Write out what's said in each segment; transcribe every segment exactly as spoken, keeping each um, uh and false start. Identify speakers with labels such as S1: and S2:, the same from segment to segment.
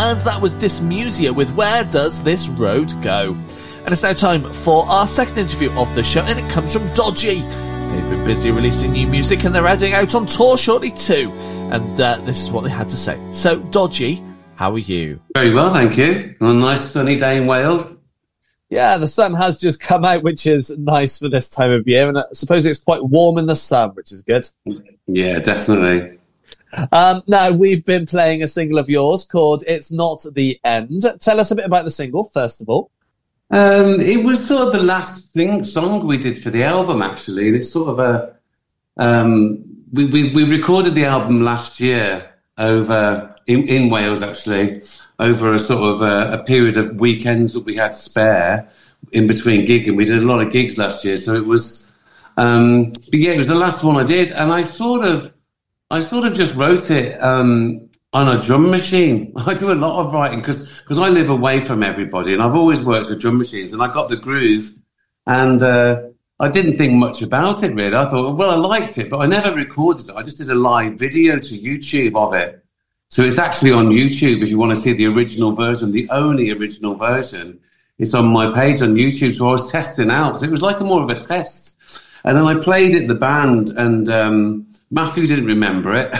S1: and that was Dysmusia with Where Does This Road Go? And it's now time for our second interview of the show, and it comes from Dodgy. They've been busy releasing new music and they're heading out on tour shortly too. And uh, this is what they had to say. So, Dodgy, how are you?
S2: Very well, thank you. On a nice sunny day in Wales.
S3: Yeah, the sun has just come out, which is nice for this time of year. And I suppose it's quite warm in the sun, which is good.
S2: Yeah, definitely.
S3: Um, now, we've been playing a single of yours called It's Not the End. Tell us a bit about the single, first of all.
S2: Um, it was sort of the last thing, song we did for the album, actually. And it's sort of a... Um, we, we, we recorded the album last year over in, in Wales, actually, over a sort of a, a period of weekends that we had spare in between gigging. We did a lot of gigs last year, so it was... Um, but yeah, it was the last one I did. And I sort of... I sort of just wrote it um, on a drum machine. I do a lot of writing because because I live away from everybody, and I've always worked with drum machines, and I got the groove, and uh, I didn't think much about it, really. I thought, well, I liked it, but I never recorded it. I just did a live video to YouTube of it. So it's actually on YouTube if you want to see the original version, the only original version. It's on my page on YouTube, so I was testing out. So it was like a more of a test. And then I played it, the band, and... Um, Matthew didn't remember it.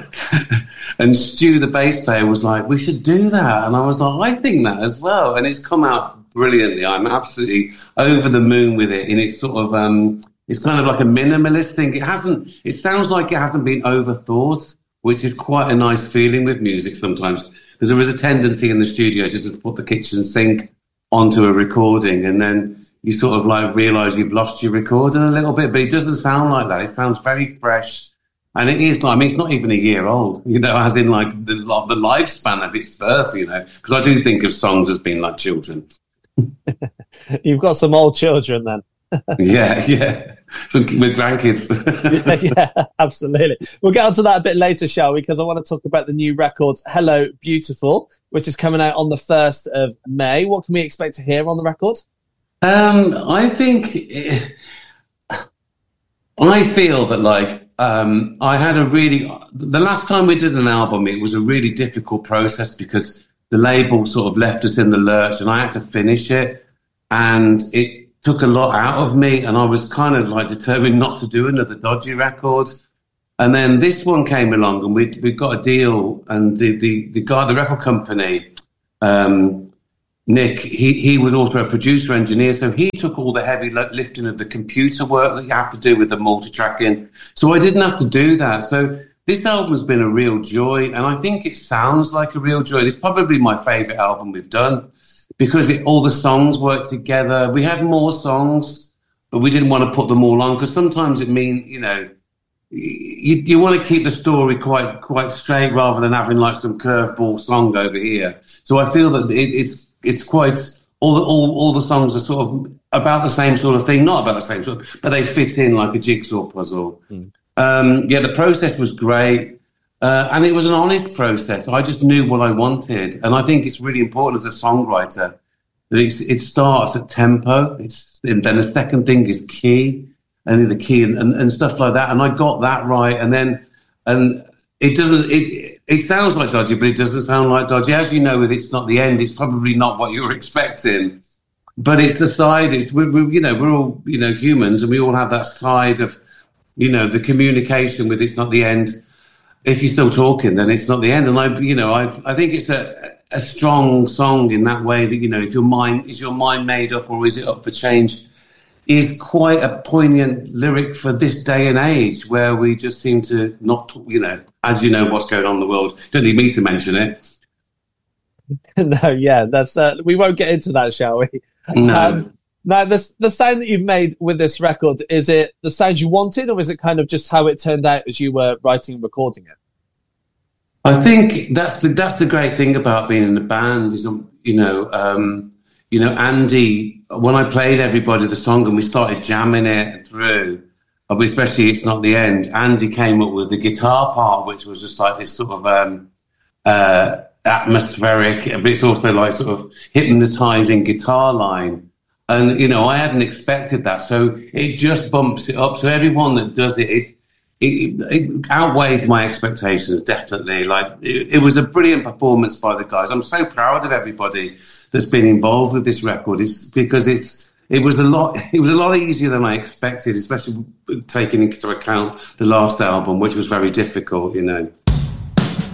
S2: And Stu, the bass player, was like, we should do that. And I was like, I think that as well. And it's come out brilliantly. I'm absolutely over the moon with it. And it's sort of, um, it's kind of like a minimalist thing. It hasn't, it sounds like it hasn't been overthought, which is quite a nice feeling with music sometimes. Because there is a tendency in the studio to just put the kitchen sink onto a recording and then you sort of like realise you've lost your recording a little bit. But it doesn't sound like that. It sounds very fresh. And it is, I mean, it's not even a year old, you know, as in like the, the lifespan of its birth, you know, because I do think of songs as being like children.
S3: You've got some old children then.
S2: yeah, yeah, with grandkids.
S3: yeah, yeah, absolutely. We'll get onto that a bit later, shall we? Because I want to talk about the new record, Hello Beautiful, which is coming out on the first of May. What can we expect to hear on the record?
S2: Um, I think, I feel that like, Um, I had a really, the last time we did an album, it was a really difficult process because the label sort of left us in the lurch and I had to finish it and it took a lot out of me and I was kind of like determined not to do another Dodgy record. And then this one came along and we we got a deal and the, the, the guy, the record company, um, Nick, he, he was also a producer engineer, so he took all the heavy lifting of the computer work that you have to do with the multi-tracking. So I didn't have to do that. So this album's been a real joy, and I think it sounds like a real joy. It's probably my favourite album we've done because it, all the songs work together. We had more songs, but we didn't want to put them all on because sometimes it means, you know, you, you want to keep the story quite quite straight rather than having like some curveball song over here. So I feel that it, it's It's quite all the all, all the songs are sort of about the same sort of thing, not about the same sort, of, but they fit in like a jigsaw puzzle. Mm. Um, yeah, the process was great, uh, and it was an honest process. I just knew what I wanted, and I think it's really important as a songwriter that it's, it starts at tempo. It's and then the second thing is key, and the key and, and, and stuff like that. And I got that right, and then and it doesn't it. It sounds like Dodgy, but it doesn't sound like Dodgy. As you know, with It's Not the End, it's probably not what you were expecting. But it's the side, it's, we're, we're, you know, we're all, you know, humans, and we all have that side of, you know, the communication with It's Not the End. If you're still talking, then it's not the end. And I, you know, I I think it's a, a strong song in that way that, you know, if your mind, is your mind made up or is it up for change? Is quite a poignant lyric for this day and age where we just seem to not, you know, as you know, what's going on in the world. Don't need me to mention it.
S3: no, yeah, that's uh, we won't get into that, shall we?
S2: No.
S3: Um, now, the the sound that you've made with this record, is it the sound you wanted, or is it kind of just how it turned out as you were writing and recording it?
S2: I think that's the that's the great thing about being in a band is, you know, um, you know, Andy. When I played everybody the song and we started jamming it through, especially It's Not the End, Andy came up with the guitar part, which was just like this sort of um, uh, atmospheric, but it's also like sort of hypnotising guitar line. And, you know, I hadn't expected that. So it just bumps it up. So everyone that does it, it it, it outweighed my expectations, definitely. Like, it, it was a brilliant performance by the guys. I'm so proud of everybody that's been involved with this record. It's because it's it was a lot it was a lot easier than I expected, especially taking into account the last album, which was very difficult, you know.